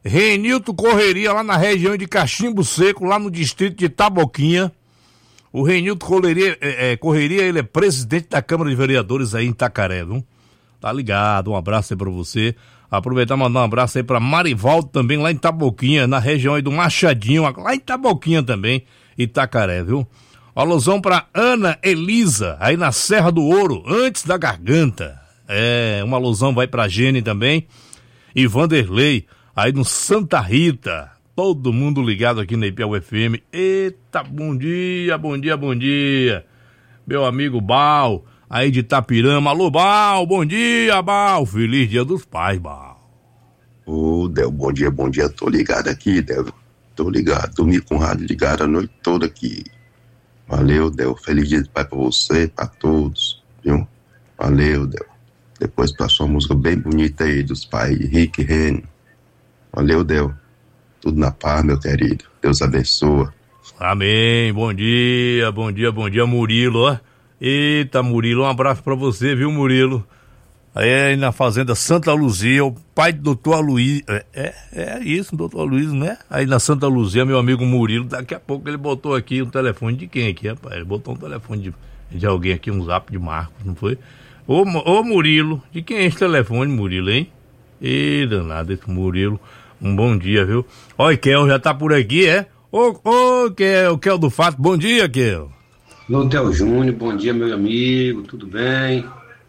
Renilton Correria, lá na região de Cachimbo Seco, lá no distrito de Taboquinha. O Renilton Correria, ele é presidente da Câmara de Vereadores aí em Itacaré, viu? Tá ligado, um abraço aí pra você. Aproveitar e mandar um abraço aí pra Marivaldo também, lá em Taboquinha, na região aí do Machadinho, lá em Taboquinha também, Itacaré, viu? Alusão pra Ana Elisa, aí na Serra do Ouro, antes da Garganta. Uma alusão vai pra Gene também. E Vanderlei, aí no Santa Rita. Todo mundo ligado aqui na Ipiau FM. Eita, bom dia, bom dia, bom dia. Meu amigo Bal, aí de Itapirama. Alô, Bal, bom dia, Bal. Feliz Dia dos Pais, Bal. Ô, Del, bom dia. Tô ligado aqui, Del. Tô ligado. Dormi com o rádio ligado a noite toda aqui. Valeu, Del. Feliz Dia dos Pais pra você, pra todos, viu? Valeu, Del. Depois passou uma música bem bonita aí dos pais, Rick e Reni. Valeu, Del. Tudo na paz, meu querido. Deus abençoa. Amém. Bom dia, Murilo, ó. Eita, Murilo, um abraço pra você, viu, Murilo? Aí na Fazenda Santa Luzia, o pai do doutor Aloysio. É isso, doutor Aloysio, né? Aí na Santa Luzia, meu amigo Murilo, daqui a pouco ele botou aqui um telefone de quem aqui, rapaz? Ele botou um telefone de alguém aqui, um zap de Marcos, não foi? Ô Murilo, de quem é esse telefone, Murilo, hein? Ih, danado esse Murilo. Um bom dia, viu? Oi, Kel, já tá por aqui, é? Ô, Kel do Fato, bom dia, Kel. Ô, Del Júnior, bom dia, meu amigo, tudo bem?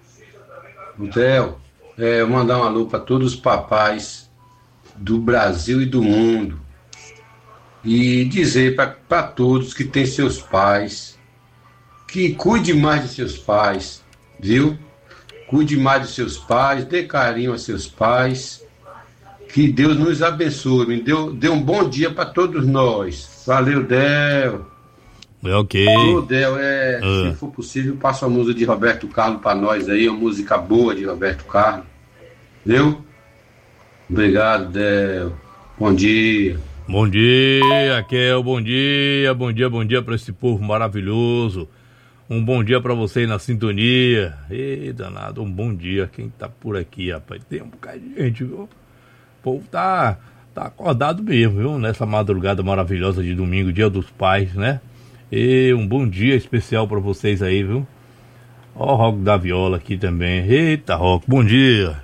Del, eu mandar um alô para todos os papais do Brasil e do mundo e dizer para todos que têm seus pais que cuide mais de seus pais, viu? Cuide mais de seus pais, dê carinho a seus pais, que Deus nos abençoe, dê um bom dia para todos nós. Valeu, Del. Ok. Ô, Del, se for possível, passa uma música de Roberto Carlos pra nós aí, uma música boa de Roberto Carlos. Viu? Obrigado, Del. Bom dia. Bom dia, Kel. Bom dia pra esse povo maravilhoso. Um bom dia pra você aí na sintonia. Ei, danado, um bom dia. Quem tá por aqui, rapaz? Tem um bocado de gente, viu? O povo tá acordado mesmo, viu? Nessa madrugada maravilhosa de domingo, Dia dos Pais, né? E um bom dia especial pra vocês aí, viu? Ó o Rock da Viola aqui também. Eita, Rock, bom dia.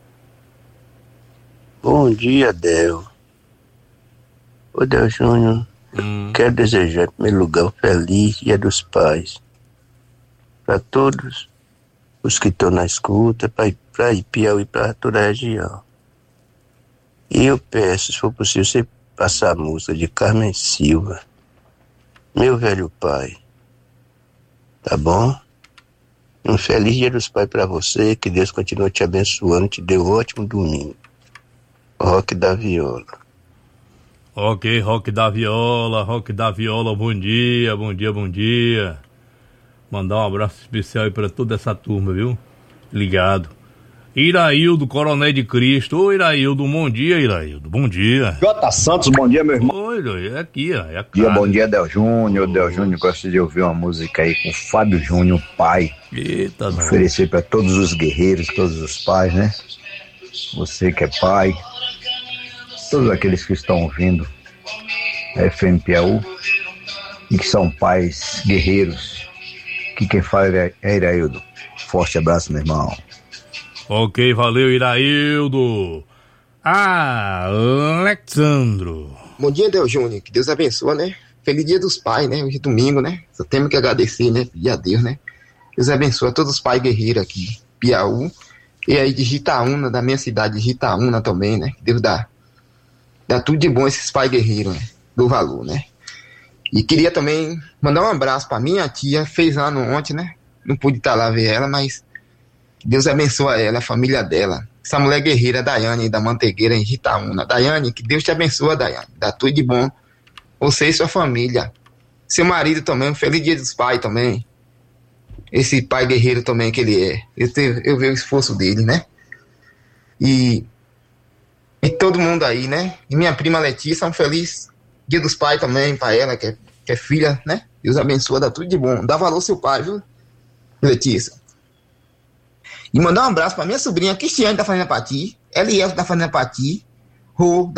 Bom dia, Del. Ô, Del Júnior, quero desejar, em primeiro lugar, um feliz Dia dos Pais. Para todos os que estão na escuta, para Ipiau e para toda a região. E eu peço, se for possível, você passar a música de Carmen Silva, Meu Velho Pai. Tá bom? Um feliz Dia dos Pais para você, que Deus continue te abençoando, te dê um ótimo domingo. Rock da Viola. Ok, Rock da Viola, bom dia. Mandar um abraço especial aí pra toda essa turma, viu? Ligado. Iraildo, Coronel de Cristo. Ô, Iraildo, bom dia, Iraildo. Bom dia. Jota Santos, bom dia, meu irmão. Oi, é aqui, ó. É a Dia, cara. bom dia, Del Júnior. Del Júnior gosta de ouvir uma música aí com Fábio Júnior, pai. Eita, não. Oferecer para todos os guerreiros, todos os pais, né? Você que é pai, todos aqueles que estão ouvindo a FM Piauí e que são pais guerreiros. Que quem fala é Iraildo. Forte abraço, meu irmão. Ok, valeu, Iraildo. Alexandro. Bom dia, Del Júnior. Que Deus abençoe, né? Feliz Dia dos Pais, né? Hoje é domingo, né? Só temos que agradecer, né? Pedir a Deus, né? Deus abençoe a todos os pais guerreiros aqui, Piauí. E aí de Jitaúna, da minha cidade de Jitaúna também, né? Que Deus dá tudo de bom a esses pais guerreiros, né? Do valor, né? E queria também mandar um abraço pra minha tia, fez ano ontem, né? Não pude estar lá ver ela, mas que Deus abençoe ela, a família dela. Essa mulher guerreira, Daiane, da Mantegueira, em Jitaúna. Daiane, que Deus te abençoe, Daiane. Dá tudo de bom. Você e sua família. Seu marido também, um feliz Dia dos Pais também. Esse pai guerreiro também que ele é. Eu vejo o esforço dele, né? E todo mundo aí, né? E minha prima Letícia, um feliz Dia dos Pais também pra ela, que é filha, né? Deus abençoe, dá tudo de bom. Dá valor ao seu pai, viu, Letícia? E mandar um abraço pra minha sobrinha Cristiane da Fazenda Pati, Eliel da Fazenda Pati, Rô